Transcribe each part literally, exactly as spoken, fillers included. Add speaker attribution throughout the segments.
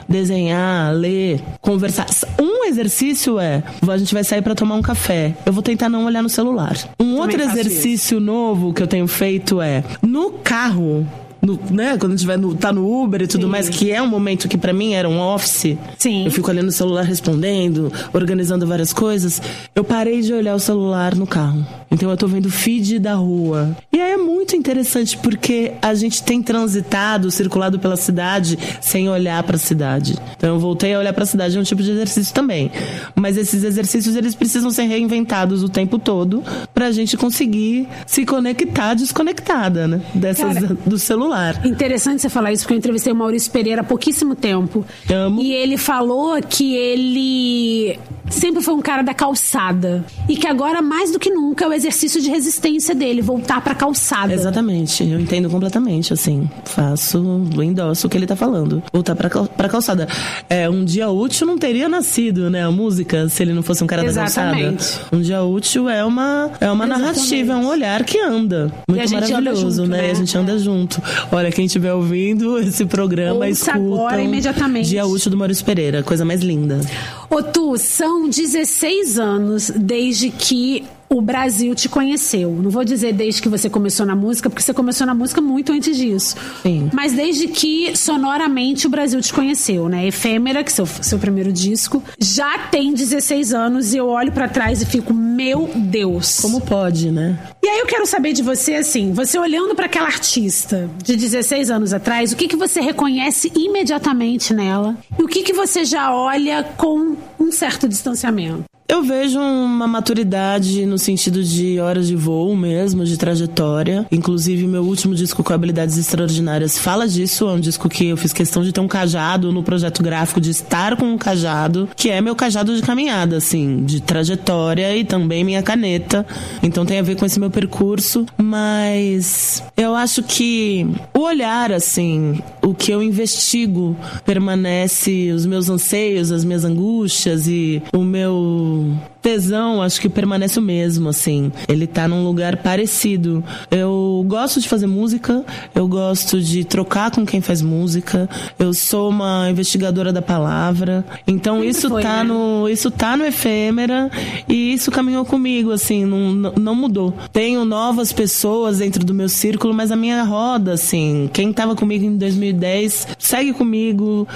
Speaker 1: desenhar, ler, conversar. Um exercício é, a gente vai sair pra tomar um café. Eu vou tentar não olhar no celular. Um outro exercício novo que eu tenho feito é, no carro... No, né, quando a gente vai no, tá no Uber e tudo Sim. mais, que é um momento que pra mim era um office.
Speaker 2: Sim.
Speaker 1: Eu fico ali no celular respondendo, organizando várias coisas. Eu parei de olhar o celular no carro. Então eu tô vendo o feed da rua. E aí é muito interessante porque a gente tem transitado, circulado pela cidade sem olhar pra cidade. Então eu voltei a olhar pra cidade, é um tipo de exercício também. Mas esses exercícios, eles precisam ser reinventados o tempo todo pra gente conseguir se conectar desconectada, né? Dessas, Cara, do celular.
Speaker 2: Interessante você falar isso, porque eu entrevistei o Maurício Pereira há pouquíssimo tempo.
Speaker 1: Amo.
Speaker 2: E ele falou que ele sempre foi um cara da calçada. E que agora, mais do que nunca, é o exercício de resistência dele, voltar pra calçada.
Speaker 1: Exatamente, eu entendo completamente, assim. Faço, endosso o que ele tá falando. Voltar pra, cal, pra calçada. É, um dia útil não teria nascido, né, a música, se ele não fosse um cara
Speaker 2: Exatamente.
Speaker 1: da calçada. Um dia útil é uma, é uma narrativa, é um olhar que anda. Muito maravilhoso, junto, né? né? E a gente anda junto. Olha, quem estiver ouvindo esse programa,
Speaker 2: Ouça
Speaker 1: escuta
Speaker 2: agora, imediatamente.
Speaker 1: Dia Útil do Maurício Pereira, coisa mais linda.
Speaker 2: Ô Tu, são dezesseis anos desde que o Brasil te conheceu. Não vou dizer desde que você começou na música, porque você começou na música muito antes disso.
Speaker 1: Sim.
Speaker 2: Mas desde que, sonoramente, o Brasil te conheceu, né? Efêmera, que é seu, seu primeiro disco, já tem dezesseis anos e eu olho pra trás e fico, meu Deus.
Speaker 1: Como pode, né?
Speaker 2: E aí eu quero saber de você, assim, você olhando pra aquela artista de dezesseis anos atrás, o que que você reconhece imediatamente nela? E o que que você já olha com um certo distanciamento?
Speaker 1: Eu vejo uma maturidade no sentido de horas de voo mesmo, de trajetória. Inclusive, meu último disco com Habilidades Extraordinárias fala disso. É um disco que eu fiz questão de ter um cajado no projeto gráfico, de estar com um cajado, que é meu cajado de caminhada, assim, de trajetória e também minha caneta. Então tem a ver com esse meu percurso. Mas eu acho que o olhar, assim, o que eu investigo permanece, os meus anseios, as minhas angústias e o meu tesão, acho que permanece o mesmo, assim. Ele tá num lugar parecido. Eu gosto de fazer música, eu gosto de trocar com quem faz música, eu sou uma investigadora da palavra, então Sempre isso foi, tá né? no isso tá no Efêmera e isso caminhou comigo, assim, não, não mudou. Tenho novas pessoas dentro do meu círculo, mas a minha roda, assim, quem tava comigo em dois mil e dez segue comigo,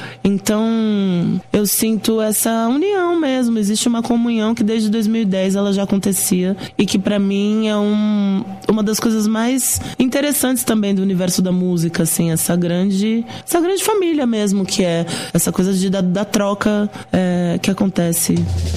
Speaker 1: então eu sinto essa união mesmo, existe uma comunhão que desde dois mil e dez ela já acontecia e que pra mim é um, uma das coisas mais interessantes também do universo da música, assim, essa grande essa grande família mesmo, que é essa coisa de, da, da troca é, que acontece.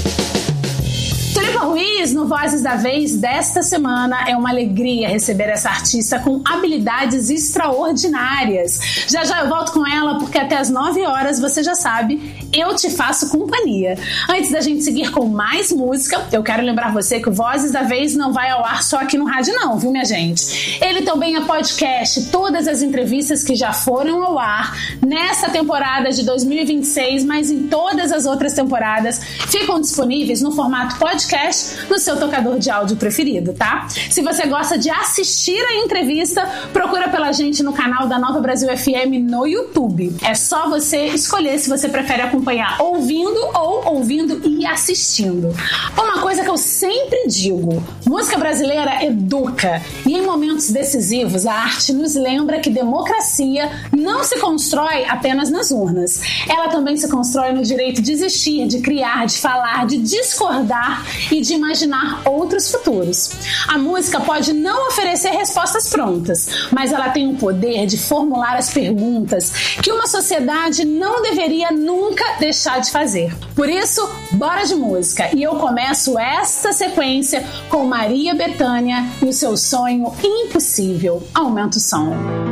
Speaker 3: Tulipa Ruiz, no Vozes da Vez desta semana, é uma alegria receber essa artista com habilidades extraordinárias. Já já eu volto com ela, porque até as nove horas, você já sabe, eu te faço companhia. Antes da gente seguir com mais música, eu quero lembrar você que o Vozes da Vez não vai ao ar só aqui no rádio não, viu, minha gente? Ele também é podcast, todas as entrevistas que já foram ao ar nessa temporada de dois mil e vinte e seis, mas em todas as outras temporadas, ficam disponíveis no formato podcast no seu tocador de áudio preferido, tá? Se você gosta de assistir a entrevista, procura pela gente no canal da Nova Brasil F M no YouTube. É só você escolher se você prefere acompanhar ouvindo ou ouvindo e assistindo. Uma coisa que eu sempre digo, música brasileira educa, e em momentos decisivos a arte nos lembra que democracia não se constrói apenas nas urnas. Ela também se constrói no direito de existir, de criar, de falar, de discordar e de imaginar outros futuros. A música pode não oferecer respostas prontas, mas ela tem o poder de formular as perguntas que uma sociedade não deveria nunca deixar de fazer. Por isso, bora de música! E eu começo esta sequência com Maria Bethânia e o seu sonho impossível. Aumenta o som.